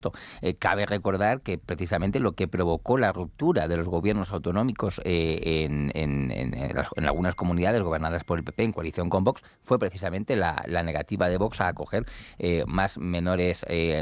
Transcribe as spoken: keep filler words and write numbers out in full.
Eh, cabe recordar que precisamente lo que provocó la ruptura de los gobiernos autonómicos eh, en, en, en, en las- en algunas comunidades gobernadas por el P P en coalición con Vox fue precisamente la, la negativa de Vox a acoger eh, más menores eh,